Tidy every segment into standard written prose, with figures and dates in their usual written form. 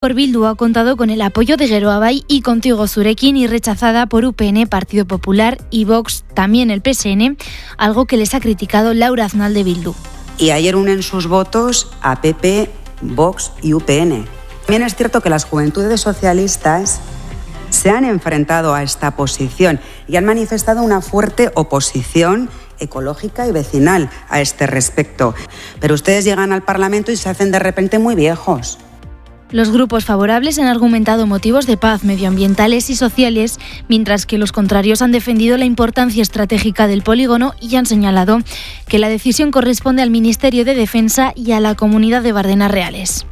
Por Bildu ha contado con el apoyo de Geroa Bai y Contigo Zurekin y rechazada por UPN, Partido Popular y Vox, también el PSN, algo que les ha criticado Laura Aznal de Bildu. Y ayer unen sus votos a PP, Vox y UPN. También es cierto que las juventudes socialistas se han enfrentado a esta posición y han manifestado una fuerte oposición ecológica y vecinal a este respecto. Pero ustedes llegan al Parlamento y se hacen de repente muy viejos. Los grupos favorables han argumentado motivos de paz medioambientales y sociales, mientras que los contrarios han defendido la importancia estratégica del polígono y han señalado que la decisión corresponde al Ministerio de Defensa y a la Comunidad de Bardenas Reales.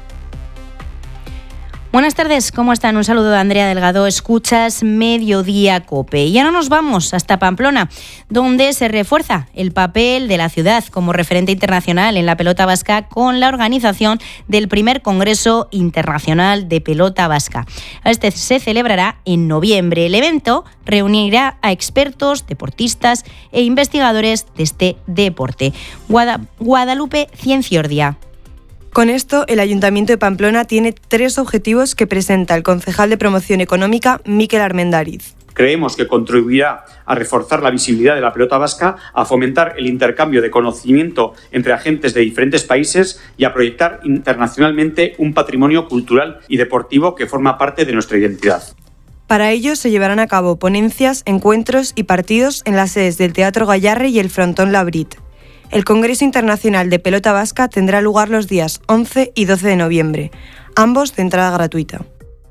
Buenas tardes, ¿cómo están? Un saludo de Andrea Delgado. Escuchas Mediodía COPE. Y ahora nos vamos hasta Pamplona, donde se refuerza el papel de la ciudad como referente internacional en la pelota vasca con la organización del primer Congreso Internacional de Pelota Vasca. Este se celebrará en noviembre. El evento reunirá a expertos, deportistas e investigadores de este deporte. Guadalupe Cienciordia. Con esto, el Ayuntamiento de Pamplona tiene 3 objetivos que presenta el concejal de Promoción Económica, Mikel Armendariz. Creemos que contribuirá a reforzar la visibilidad de la pelota vasca, a fomentar el intercambio de conocimiento entre agentes de diferentes países y a proyectar internacionalmente un patrimonio cultural y deportivo que forma parte de nuestra identidad. Para ello se llevarán a cabo ponencias, encuentros y partidos en las sedes del Teatro Gallarre y el Frontón Labrit. El Congreso Internacional de Pelota Vasca tendrá lugar los días 11 y 12 de noviembre, ambos de entrada gratuita.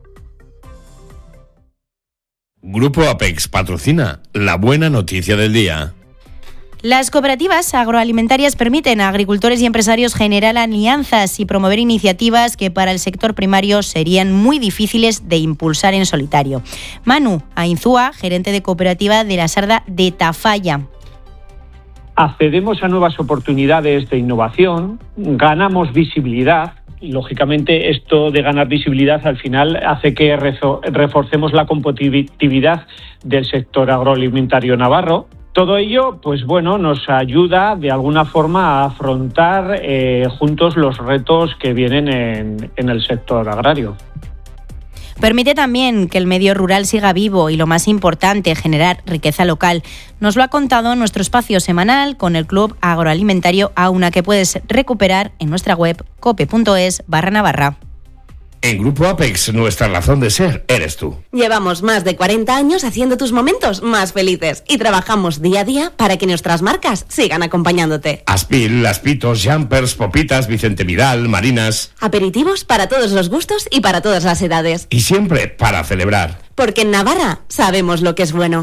Grupo Apex patrocina la buena noticia del día. Las cooperativas agroalimentarias permiten a agricultores y empresarios generar alianzas y promover iniciativas que para el sector primario serían muy difíciles de impulsar en solitario. Manu Ainzúa, gerente de cooperativa de la Sarda de Tafalla. Accedemos a nuevas oportunidades de innovación, ganamos visibilidad y, lógicamente, esto de ganar visibilidad al final hace que reforcemos la competitividad del sector agroalimentario navarro. Todo ello, pues bueno, nos ayuda de alguna forma a afrontar juntos los retos que vienen en el sector agrario. Permite también que el medio rural siga vivo y, lo más importante, generar riqueza local. Nos lo ha contado en nuestro espacio semanal con el Club Agroalimentario Auna, que puedes recuperar en nuestra web cope.es/Navarra. En Grupo Apex, nuestra razón de ser eres tú. Llevamos más de 40 años haciendo tus momentos más felices y trabajamos día a día para que nuestras marcas sigan acompañándote. Aspil, Aspitos, Jumpers, Popitas, Vicente Vidal, Marinas. Aperitivos para todos los gustos y para todas las edades. Y siempre para celebrar. Porque en Navarra sabemos lo que es bueno.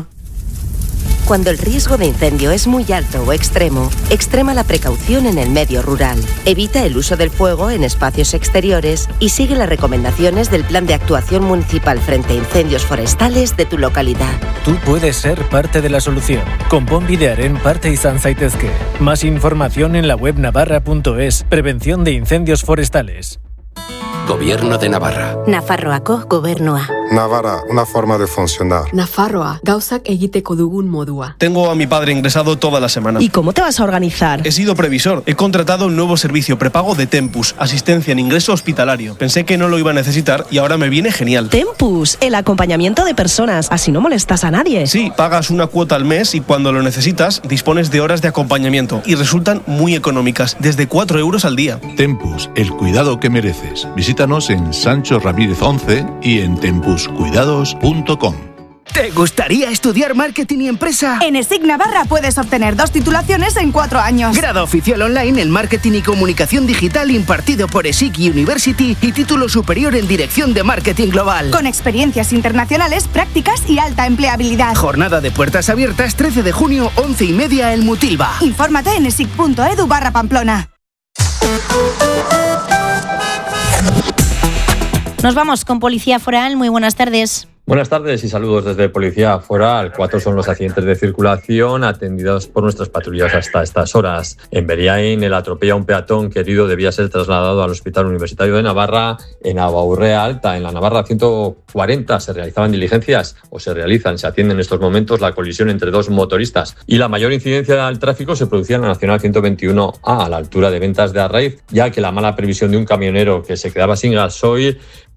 Cuando el riesgo de incendio es muy alto o extremo, extrema la precaución en el medio rural. Evita el uso del fuego en espacios exteriores y sigue las recomendaciones del Plan de Actuación Municipal frente a incendios forestales de tu localidad. Tú puedes ser parte de la solución. Konponbidearen parte izan zaitezke. Más información en la web navarra.es. Prevención de incendios forestales. Gobierno de Navarra. Nafarroako gobernua. Navarra, una forma de funcionar. Nafarroa, gauzak egiteko dugun modua. Tengo a mi padre ingresado toda la semana. ¿Y cómo te vas a organizar? He sido previsor. He contratado un nuevo servicio prepago de Tempus, asistencia en ingreso hospitalario. Pensé que no lo iba a necesitar y ahora me viene genial. Tempus, el acompañamiento de personas. Así no molestas a nadie. Sí, pagas una cuota al mes y cuando lo necesitas dispones de horas de acompañamiento y resultan muy económicas, desde 4 euros al día. Tempus, el cuidado que mereces. Visítanos en Sancho Ramírez 11 y en tempuscuidados.com. ¿Te gustaría estudiar marketing y empresa? En ESIC Navarra puedes obtener 2 titulaciones en 4 años. Grado oficial online en marketing y comunicación digital impartido por ESIC University y título superior en dirección de marketing global. Con experiencias internacionales, prácticas y alta empleabilidad. Jornada de puertas abiertas 13 de junio, 11:30 en Mutilva. Infórmate en esic.edu/Pamplona. Nos vamos con Policía Foral. Muy buenas tardes. Buenas tardes y saludos desde Policía Foral. 4 son los accidentes de circulación atendidos por nuestras patrullas hasta estas horas. En Beriain, el atropella a un peatón que herido debía ser trasladado al Hospital Universitario de Navarra. En Abaurrea Alta, en la Navarra 140, se realizaban diligencias o se atienden en estos momentos la colisión entre 2 motoristas. Y la mayor incidencia al tráfico se producía en la Nacional 121A, a la altura de Ventas de Arraiz, ya que la mala previsión de un camionero que se quedaba sin gasoil